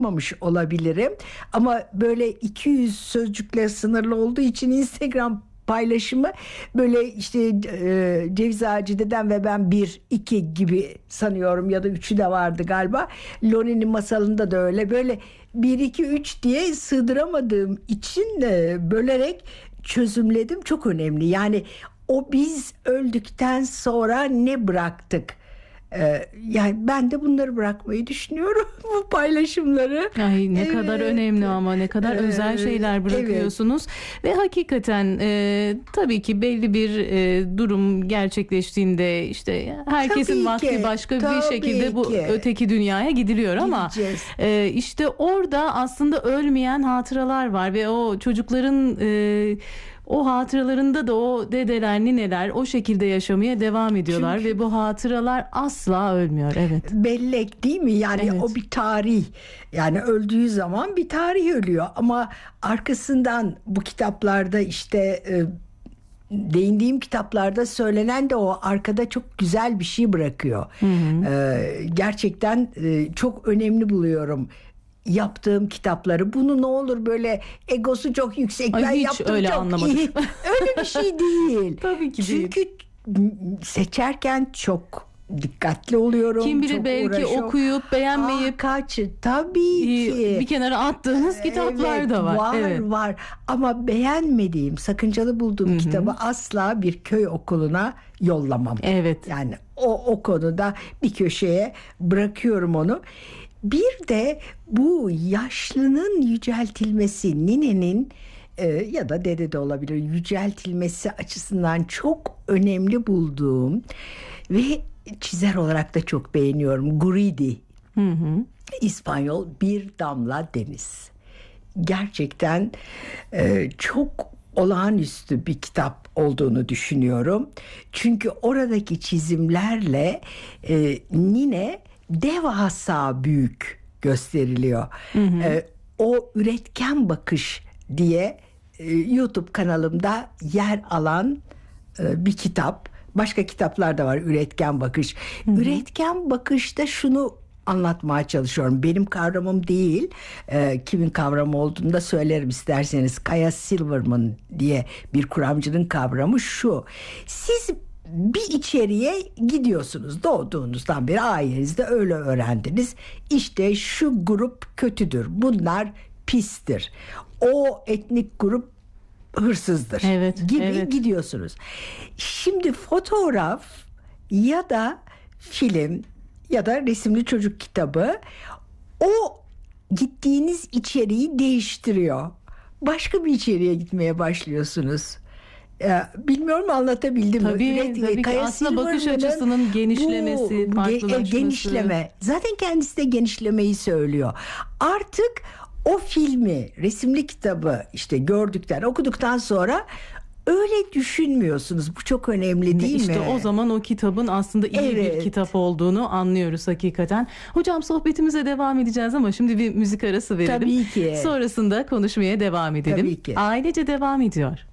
yapmamış olabilirim. Ama böyle 200 sözcükle sınırlı olduğu için Instagram paylaşımı böyle işte Ceviz Ağacı Dedem ve Ben 1, 2 gibi sanıyorum, ya da 3'ü de vardı galiba. Loni'nin masalında da öyle, böyle 1, 2, 3 diye sığdıramadığım için bölerek çözümledim. Çok önemli. Yani o biz öldükten sonra ne bıraktık? Yani ben de bunları bırakmayı düşünüyorum, bu paylaşımları. Ay ne kadar önemli, ama ne kadar özel şeyler bırakıyorsunuz. Ve hakikaten tabii ki belli bir durum gerçekleştiğinde işte herkesin Tabii vakti ki, başka bir tabii şekilde bu ki. öteki dünyaya gidiliyor ama işte orada aslında ölmeyen hatıralar var ve o çocukların o hatıralarında da o dedeler, nineler o şekilde yaşamaya devam ediyorlar. Çünkü ve bu hatıralar asla ölmüyor. Evet. Bellek değil mi? Yani evet. O bir tarih. Yani öldüğü zaman bir tarih ölüyor. Ama arkasından bu kitaplarda işte değindiğim kitaplarda söylenen de o, arkada çok güzel bir şey bırakıyor. Gerçekten çok önemli buluyorum yaptığım kitapları. Bunu ne olur böyle egosu çok yüksek, Ay, ben hiç yaptım öyle çok anlamadım. iyi. Öyle bir şey değil. Tabii ki değil. Çünkü seçerken çok dikkatli oluyorum. Kim bilir, çok belki uğraşıyorum. okuyup beğenmeyip Tabii ki bir kenara attığınız kitaplar da var. Var. Ama beğenmediğim, sakıncalı bulduğum kitabı asla bir köy okuluna yollamam. Evet. Yani o konuda bir köşeye bırakıyorum onu. Bir de bu yaşlının yüceltilmesi, ninenin ya da dede de olabilir, yüceltilmesi açısından çok önemli bulduğum ve çizer olarak da çok beğeniyorum. Guridi. İspanyol, Bir Damla Deniz. Gerçekten çok olağanüstü bir kitap olduğunu düşünüyorum. Çünkü oradaki çizimlerle nine devasa büyük gösteriliyor. O üretken bakış diye YouTube kanalımda yer alan bir kitap. Başka kitaplar da var, üretken bakış. Üretken bakışta şunu anlatmaya çalışıyorum. Benim kavramım değil. Kimin kavramı olduğunu da söylerim isterseniz. Kaya Silverman diye bir kuramcının kavramı şu: siz bir içeriye gidiyorsunuz. Doğduğunuzdan beri ailenizde öyle öğrendiniz. İşte şu grup kötüdür. Bunlar pistir. O etnik grup hırsızdır. Gibi gidiyorsunuz. Şimdi fotoğraf ya da film ya da resimli çocuk kitabı o gittiğiniz içeriği değiştiriyor. Başka bir içeriğe gitmeye başlıyorsunuz. Bilmiyorum anlatabildim mi? Tabii ki aslında bakış açısının genişlemesi, farklılaşması. Genişleme. Zaten kendisi de genişlemeyi söylüyor. Artık o filmi, resimli kitabı işte gördükten, okuduktan sonra öyle düşünmüyorsunuz. Bu çok önemli değil mi? İşte o zaman o kitabın aslında iyi bir kitap olduğunu anlıyoruz hakikaten. Hocam, sohbetimize devam edeceğiz ama şimdi bir müzik arası verelim. Tabii ki. Sonrasında konuşmaya devam edelim. Tabii ki. Ailece devam ediyor.